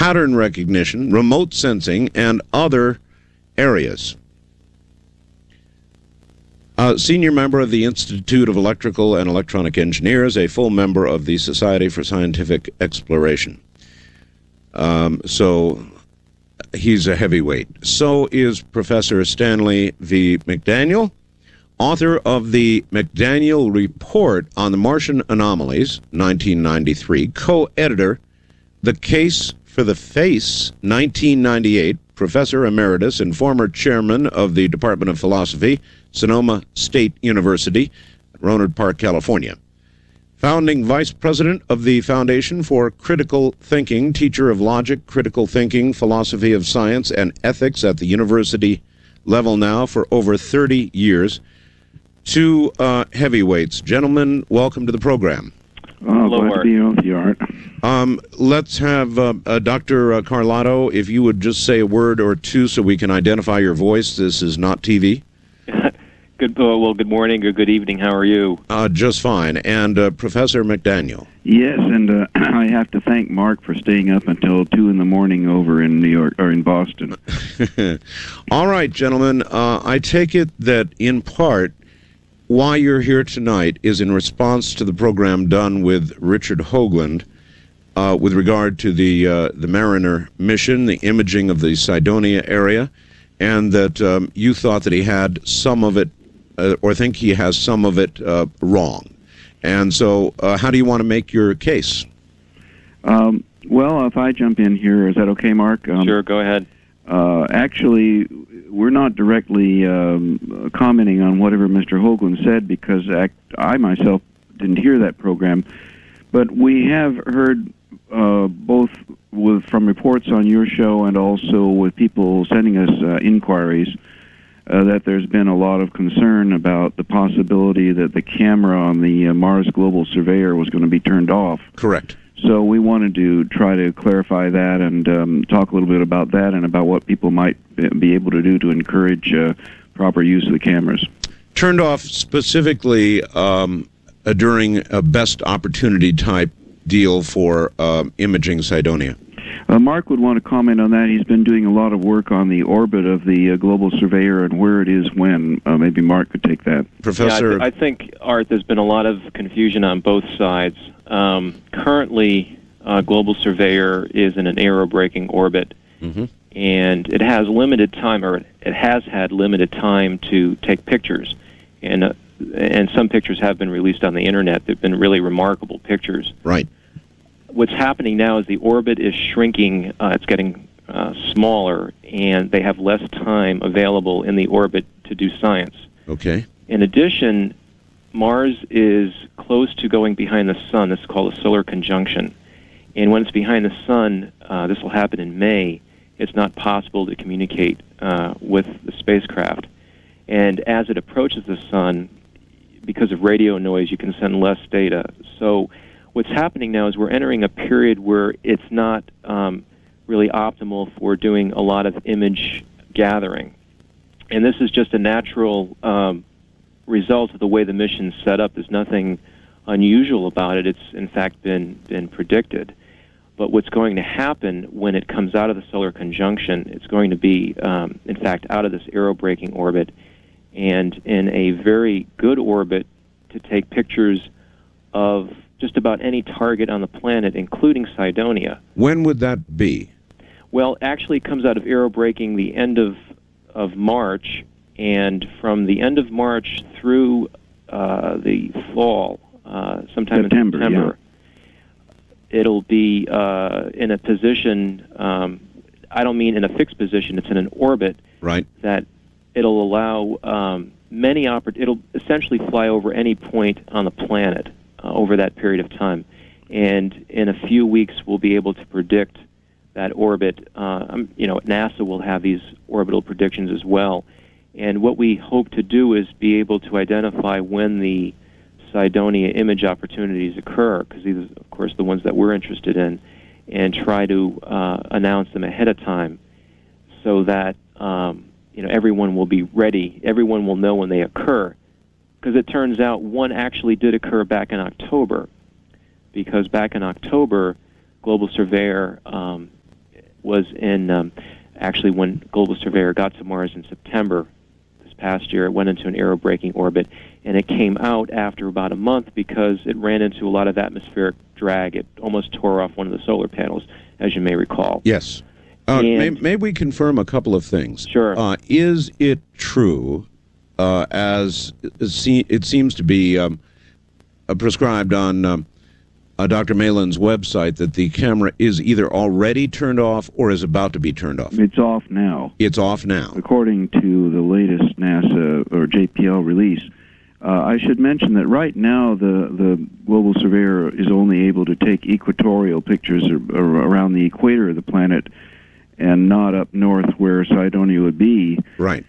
pattern recognition, remote sensing, and other areas. Senior member of the Institute of Electrical and Electronic Engineers, a full member of the Society for Scientific Exploration. So he's a heavyweight. So is Professor Stanley V. McDaniel, author of the McDaniel Report on the Martian Anomalies, 1993, co-editor, The Case for the Face, 1998, Professor Emeritus and former chairman of the Department of Philosophy, Sonoma State University, Rohnert Park, California. Founding vice president of the Foundation for Critical Thinking, teacher of logic, critical thinking, philosophy of science, and ethics at the university level now for over 30 years. Two heavyweights. Gentlemen, welcome to the program. Hello, glad to be on with you, Art. Let's have Dr. Carlotto, if you would just say a word or two so we can identify your voice. This is not TV. Good morning or good evening. How are you? Just fine. And Professor McDaniel. Yes, and I have to thank Mark for staying up until 2 in the morning over in New York, or in Boston. All right, gentlemen. I take it that in part, why you're here tonight is in response to the program done with Richard Hoagland with regard to the Mariner mission, the imaging of the Cydonia area, and that you thought that he had some of it, or think he has some of it wrong. And so how do you want to make your case? Well, if I jump in here, is that okay, Mark? Sure, go ahead. Actually, we're not directly commenting on whatever Mr. Hoagland said because I myself didn't hear that program. But we have heard both from reports on your show and also with people sending us inquiries that there's been a lot of concern about the possibility that the camera on the Mars Global Surveyor was going to be turned off. Correct. So we wanted to try to clarify that and talk a little bit about that and about what people might be able to do to encourage proper use of the cameras. Turned off specifically during a best opportunity type deal for imaging Cydonia. Mark would want to comment on that. He's been doing a lot of work on the orbit of the Global Surveyor and where it is when. Maybe Mark could take that. Professor? Yeah, I think, Art, there's been a lot of confusion on both sides. Currently, Global Surveyor is in an aerobraking orbit, and it has limited time, or it has had limited time to take pictures. And some pictures have been released on the Internet. They've been really remarkable pictures. Right. What's happening now is the orbit is shrinking. It's getting smaller, and they have less time available in the orbit to do science. Okay. In addition, Mars is close to going behind the sun. This is called a solar conjunction. And when it's behind the sun, this will happen in May, it's not possible to communicate with the spacecraft. And as it approaches the sun, because of radio noise, you can send less data. So what's happening now is we're entering a period where it's not really optimal for doing a lot of image gathering. And this is just a natural result of the way the mission's set up. There's nothing unusual about it. It's, in fact, been predicted. But what's going to happen when it comes out of the solar conjunction, it's going to be, in fact, out of this aerobraking orbit and in a very good orbit to take pictures of just about any target on the planet, including Cydonia. When would that be? Well, actually it comes out of aerobraking the end of March, and from the end of March through the fall, sometime September, in September, it'll be in a position, I don't mean in a fixed position, it's in an orbit, right, that it'll allow it'll essentially fly over any point on the planet over that period of time. And in a few weeks, we'll be able to predict that orbit. NASA will have these orbital predictions as well. And what we hope to do is be able to identify when the Cydonia image opportunities occur, because these are, of course, the ones that we're interested in, and try to announce them ahead of time so that everyone will be ready. Everyone will know when they occur, because it turns out one actually did occur back in October, because back in October, Global Surveyor was in actually when Global Surveyor got to Mars in September this past year. It went into an aerobraking orbit, and it came out after about a month because it ran into a lot of atmospheric drag. It almost tore off one of the solar panels, as you may recall. Yes. May we confirm a couple of things? Sure. Is it true, as it seems to be prescribed on Dr. Malin's website, that the camera is either already turned off or is about to be turned off? It's off now. It's off now. According to the latest NASA or JPL release. I should mention that right now the Global Surveyor is only able to take equatorial pictures around the equator of the planet and not up north where Cydonia would be. Right.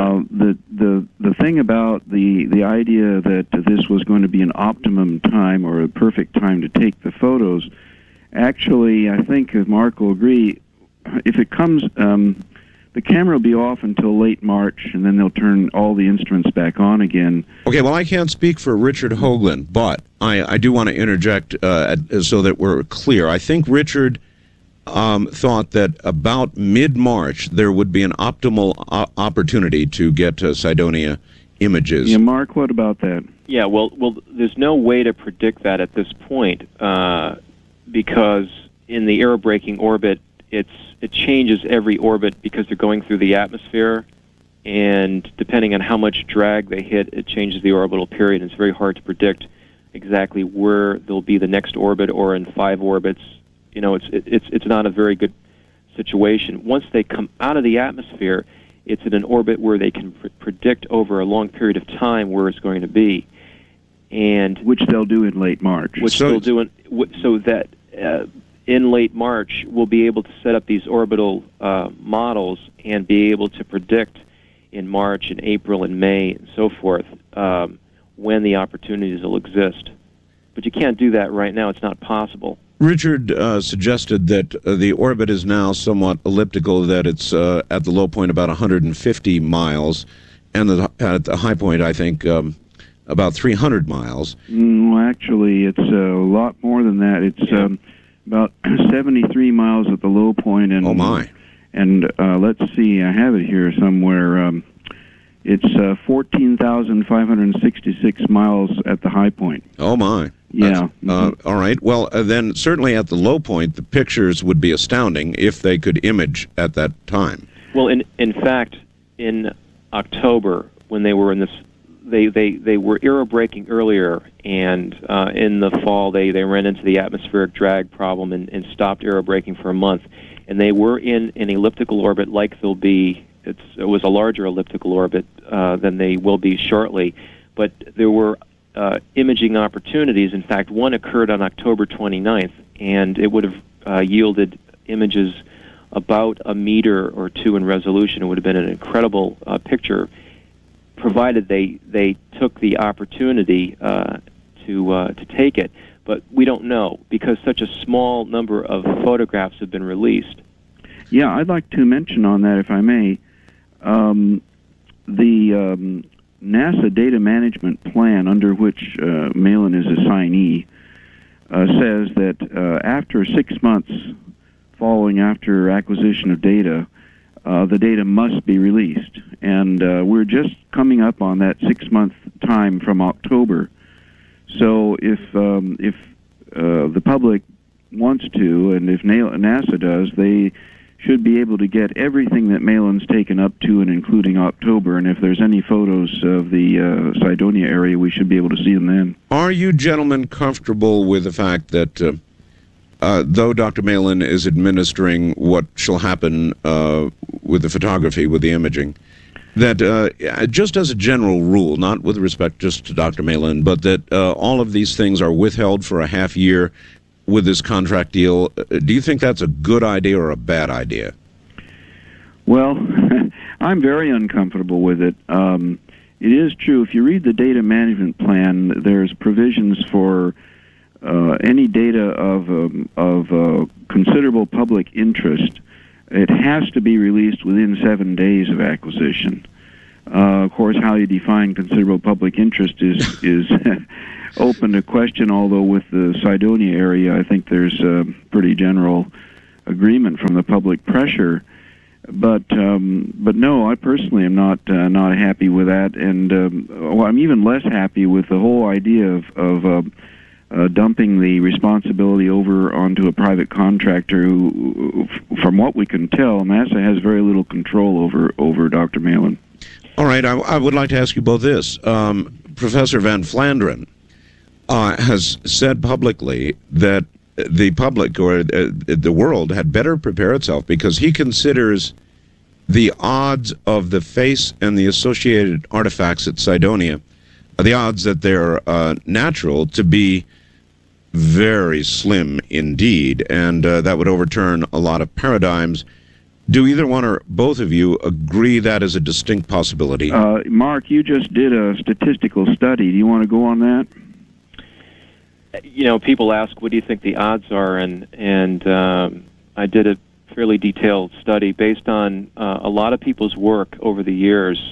The thing about the idea that this was going to be an optimum time or a perfect time to take the photos, actually, I think Mark will agree, if it comes, the camera will be off until late March, and then they'll turn all the instruments back on again. Okay, well, I can't speak for Richard Hoagland, but I do want to interject so that we're clear. I think Richard thought that about mid-March there would be an optimal opportunity to get Cydonia images. Yeah, Mark, what about that? Yeah, well, there's no way to predict that at this point because in the aerobraking orbit, it changes every orbit because they're going through the atmosphere, and depending on how much drag they hit, it changes the orbital period. It's very hard to predict exactly where there'll be the next orbit or in 5 orbits. You know, it's not a very good situation. Once they come out of the atmosphere, it's in an orbit where they can predict over a long period of time where it's going to be, and which they'll do in late March. They'll do so that in late March we'll be able to set up these orbital models and be able to predict in March and April and May and so forth when the opportunities will exist. But you can't do that right now. It's not possible. Richard suggested that the orbit is now somewhat elliptical, that it's at the low point about 150 miles, and at the high point, I think, about 300 miles. Well, actually, it's a lot more than that. It's about 73 miles at the low point. And, oh, my. And let's see, I have it here somewhere. It's 14,566 miles at the high point. Oh, my. Yeah. All right. Well, then certainly at the low point, the pictures would be astounding if they could image at that time. Well, in fact, in October, when they were in this, they were aerobraking earlier, and in the fall they ran into the atmospheric drag problem and stopped aerobraking for a month. And they were in an elliptical orbit like they'll be. It was a larger elliptical orbit than they will be shortly, but there were imaging opportunities. In fact, one occurred on October 29th, and it would have yielded images about a meter or two in resolution. It would have been an incredible picture, provided they took the opportunity to take it. But we don't know, because such a small number of photographs have been released. Yeah, I'd like to mention on that, if I may, the NASA data management plan, under which Malin is assignee, says that after 6 months following after acquisition of data, the data must be released. And we're just coming up on that 6-month time from October. So if the public wants to, and if NASA does, they should be able to get everything that Malin's taken up to and including October, and if there's any photos of the Cydonia area, we should be able to see them then. Are you gentlemen comfortable with the fact that though Dr. Malin is administering what shall happen with the photography, with the imaging, that just as a general rule, not with respect just to Dr. Malin, but that all of these things are withheld for a half year with this contract deal? Do you think that's a good idea or a bad idea? Well, I'm very uncomfortable with it. It is true, if you read the data management plan, there's provisions for any data of considerable public interest. It has to be released within 7 days of acquisition. Of course, how you define considerable public interest is open to question, although with the Cydonia area, I think there's a pretty general agreement from the public pressure. But no, I personally am not happy with that, and I'm even less happy with the whole idea of dumping the responsibility over onto a private contractor who, from what we can tell, NASA has very little control over Dr. Malin. All right, I would like to ask you both this. Professor Van Flanderen has said publicly that the public or the world had better prepare itself because he considers the odds of the face and the associated artifacts at Cydonia, the odds that they're natural, to be very slim indeed, and that would overturn a lot of paradigms. Do either one or both of you agree that is a distinct possibility? Mark, you just did a statistical study. Do you want to go on that? You know, people ask, what do you think the odds are? And I did a fairly detailed study based on a lot of people's work over the years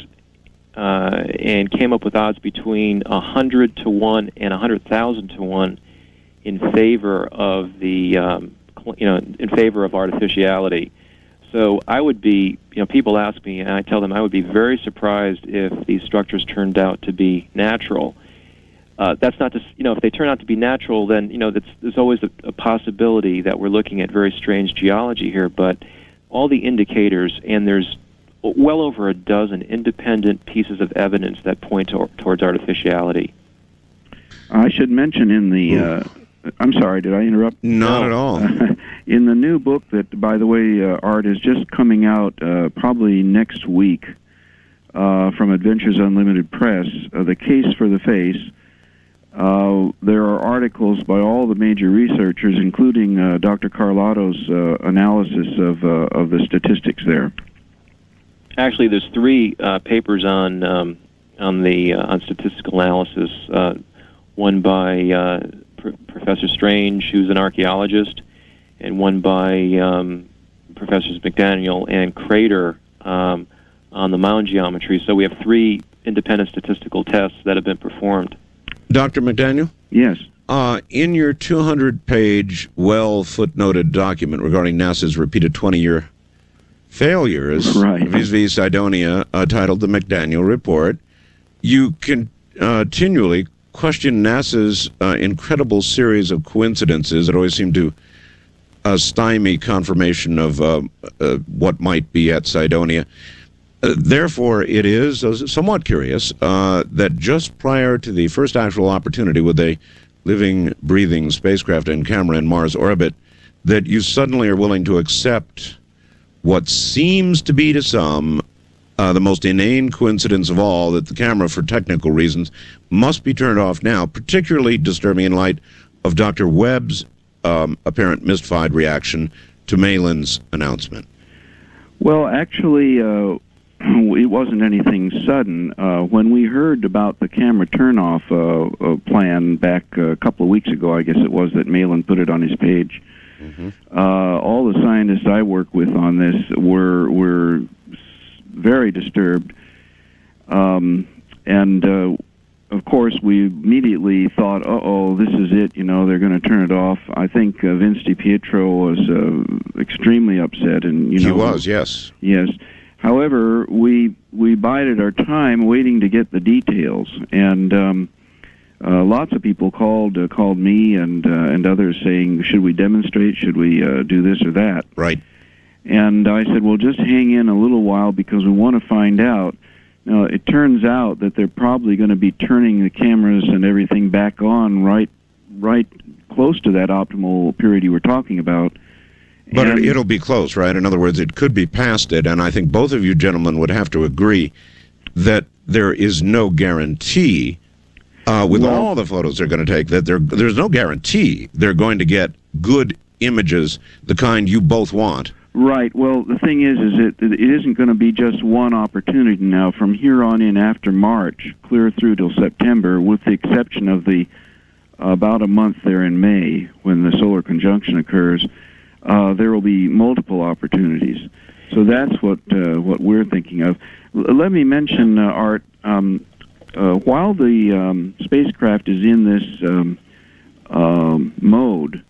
and came up with odds between 100 to 1 and 100,000 to 1 in favor of the, in favor of artificiality. So I would be, people ask me, and I tell them I would be very surprised if these structures turned out to be natural. That's not to, if they turn out to be natural, then, there's always a possibility that we're looking at very strange geology here, but all the indicators, and there's well over a dozen independent pieces of evidence that point towards artificiality. I should mention in the, I'm sorry, did I interrupt? Not at all. In the new book that, by the way, Art, is just coming out probably next week from Adventures Unlimited Press, The Case for the Face, there are articles by all the major researchers, including Dr. Carlotto's analysis of the statistics there. Actually, there's 3 papers on statistical analysis. One by Professor Strange, who's an archaeologist, and one by Professors McDaniel and Crater on the mound geometry. So we have 3 independent statistical tests that have been performed. Dr. McDaniel? Yes. In your 200-page, well-footnoted document regarding NASA's repeated 20-year failures vis-a-vis Cydonia, titled the McDaniel Report, you continually question NASA's incredible series of coincidences that always seem to stymie confirmation of what might be at Cydonia. Therefore, it is somewhat curious that just prior to the first actual opportunity with a living, breathing spacecraft and camera in Mars orbit, that you suddenly are willing to accept what seems to be to some the most inane coincidence of all, that the camera, for technical reasons, must be turned off now, particularly disturbing in light of Dr. Webb's apparent mystified reaction to Malin's announcement. Well, actually, it wasn't anything sudden. When we heard about the camera turn-off plan back a couple of weeks ago, I guess it was, that Malin put it on his page, all the scientists I work with on this were very disturbed. Of course, we immediately thought, this is it, they're going to turn it off. I think Vince DiPietro was extremely upset. And he was, yes. Yes. However, we bided our time waiting to get the details, and lots of people called me and others saying, should we demonstrate, should we do this or that? Right. And I said, well, just hang in a little while because we want to find out. Now, it turns out that they're probably going to be turning the cameras and everything back on right close to that optimal period you were talking about. But it'll be close, right? In other words, it could be past it, and I think both of you gentlemen would have to agree that there is no guarantee with all the photos they're going to take, that there's no guarantee they're going to get good images, the kind you both want. Right. Well, the thing is it isn't going to be just one opportunity now. From here on in, after March, clear through till September, with the exception of the about a month there in May when the solar conjunction occurs, there will be multiple opportunities. So that's what we're thinking of. Let me mention, Art, while the spacecraft is in this mode,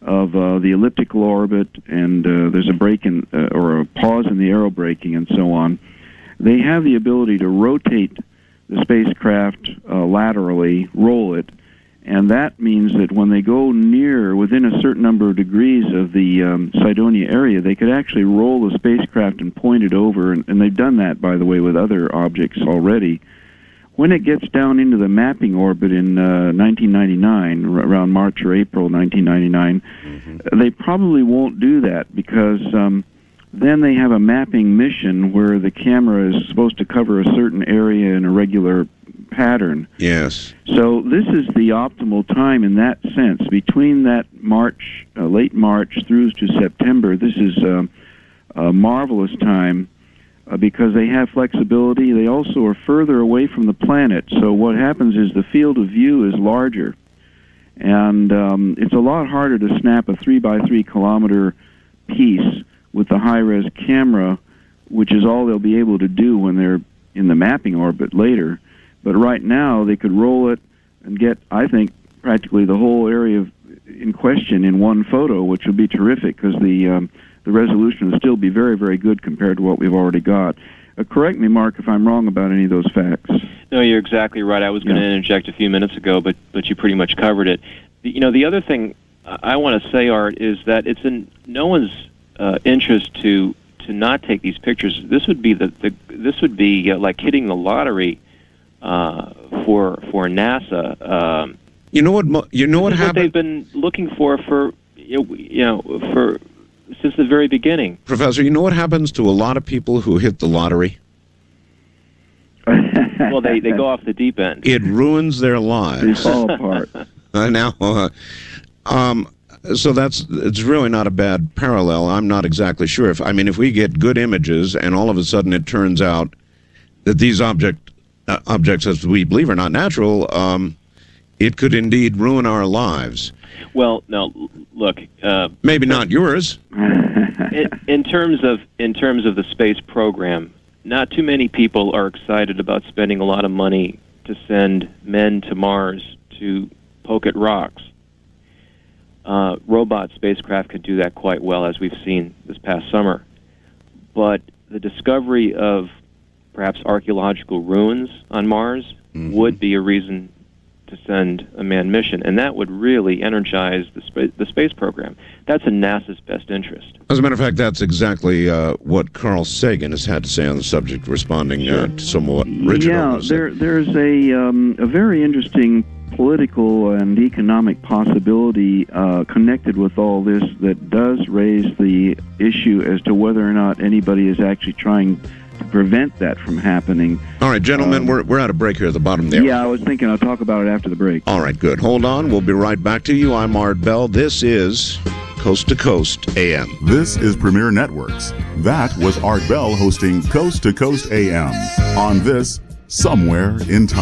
of the elliptical orbit, and there's a break in or a pause in the aerobraking and so on. They have the ability to rotate the spacecraft laterally, roll it, and that means that when they go near, within a certain number of degrees of the Cydonia area, they could actually roll the spacecraft and point it over, and they've done that, by the way, with other objects already. When it gets down into the mapping orbit in 1999, around March or April 1999, they probably won't do that because then they have a mapping mission where the camera is supposed to cover a certain area in a regular pattern. Yes. So this is the optimal time in that sense. Between that March, late March through to September, this is a marvelous time because they have flexibility. They also are further away from the planet. So what happens is the field of view is larger. And it's a lot harder to snap a 3 by 3 kilometer piece with the high-res camera, which is all they'll be able to do when they're in the mapping orbit later. But right now, they could roll it and get, I think, practically the whole area in question in one photo, which would be terrific because the resolution would still be very, very good compared to what we've already got. Correct me, Mark, if I'm wrong about any of those facts. No, you're exactly right. I was going to interject a few minutes ago, but you pretty much covered it. The other thing I want to say, Art, is that it's in no one's interest to not take these pictures. This would be like hitting the lottery for NASA. You know what happened? What they've been looking for since the very beginning. Professor, you know what happens to a lot of people who hit the lottery? Well, they go off the deep end. It ruins their lives. They fall apart. So it's really not a bad parallel. I'm not exactly sure if we get good images and all of a sudden it turns out that these objects, as we believe, are not natural, it could indeed ruin our lives. Well, no, look. Maybe not yours. In terms of the space program, not too many people are excited about spending a lot of money to send men to Mars to poke at rocks. Robot spacecraft could do that quite well, as we've seen this past summer. But the discovery of perhaps archaeological ruins on Mars would be a reason to send a manned mission, and that would really energize the space program. That's in NASA's best interest. As a matter of fact, that's exactly what Carl Sagan has had to say on the subject, responding to somewhat Richard. Yeah, there's a very interesting political and economic possibility connected with all this that does raise the issue as to whether or not anybody is actually trying to prevent that from happening. All right, gentlemen, we're at a break here at the bottom there. Yeah, I was thinking I'll talk about it after the break. All right, good. Hold on. We'll be right back to you. I'm Art Bell. This is Coast to Coast AM. This is Premier Networks. That was Art Bell hosting Coast to Coast AM on this Somewhere in Time.